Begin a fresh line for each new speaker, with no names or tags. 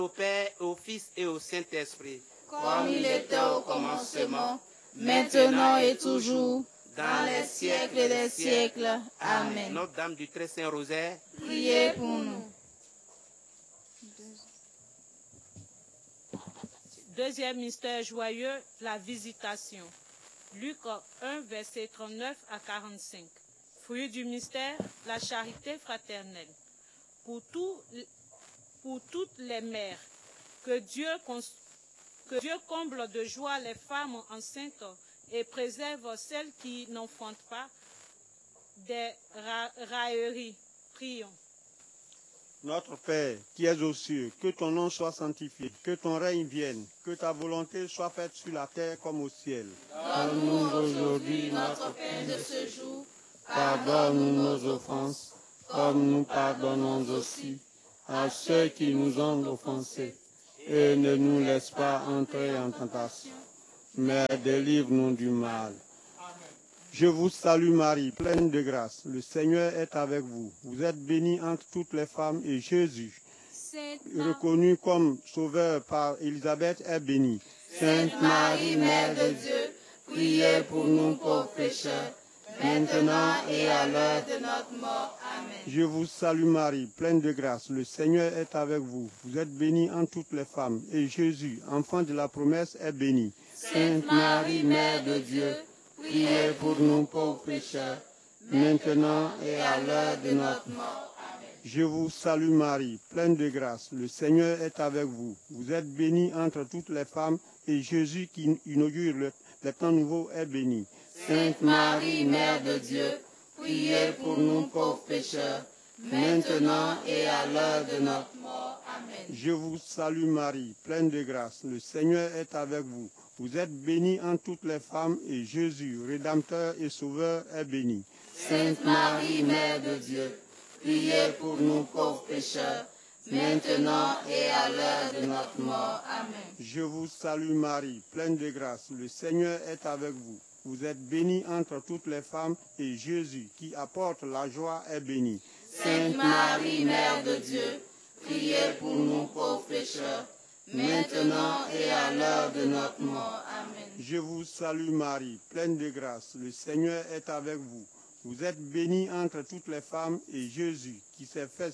Au Père, au Fils et au Saint-Esprit.
Comme il était au commencement, maintenant et toujours, dans les siècles des siècles. Amen.
Notre-Dame du Très Saint Rosaire,
Priez pour nous.
Deuxième mystère joyeux, la visitation. Luc 1, verset 39 à 45. Fruit du mystère, la charité fraternelle. Pour toutes les mères, que Dieu comble de joie les femmes enceintes et préserve celles qui n'enfantent pas des railleries. Prions.
Notre Père, qui es aux cieux, que ton nom soit sanctifié, que ton règne vienne, que ta volonté soit faite sur la terre comme au ciel.
Donne-nous aujourd'hui notre pain de ce jour.
Pardonne-nous nos offenses, comme nous pardonnons aussi à ceux qui nous ont offensés. Et ne nous laisse pas entrer en tentation, mais délivre-nous du mal. Je vous salue Marie, pleine de grâce. Le Seigneur est avec vous. Vous êtes bénie entre toutes les femmes et Jésus, reconnu comme sauveur par Élisabeth, est béni.
Sainte Marie, Mère de Dieu, priez pour nous pauvres pécheurs, maintenant et à l'heure de notre mort. Amen.
Je vous salue Marie, pleine de grâce. Le Seigneur est avec vous. Vous êtes bénie entre toutes les femmes et Jésus, enfant de la promesse, est béni.
Sainte Marie, Mère de Dieu, priez pour nous pauvres pécheurs, maintenant et à l'heure de notre mort. Amen.
Je vous salue Marie, pleine de grâce. Le Seigneur est avec vous. Vous êtes bénie entre toutes les femmes et Jésus qui inaugure le temps nouveau est béni.
Sainte Marie, Mère de Dieu, priez pour nous pauvres pécheurs, maintenant et à l'heure de notre mort. Amen.
Je vous salue Marie, pleine de grâce. Le Seigneur est avec vous. Vous êtes bénie entre toutes les femmes et Jésus, Rédempteur et Sauveur, est béni.
Sainte Marie, Mère de Dieu, priez pour nous pauvres pécheurs, maintenant et à l'heure de notre mort. Amen.
Je vous salue Marie, pleine de grâce. Le Seigneur est avec vous. Vous êtes bénie entre toutes les femmes et Jésus, qui apporte la joie, est béni.
Sainte Marie, Mère de Dieu, priez pour nous pauvres pécheurs, maintenant et à l'heure de notre mort. Amen.
Je vous salue Marie, pleine de grâce. Le Seigneur est avec vous. Vous êtes bénie entre toutes les femmes et Jésus, qui s'est fait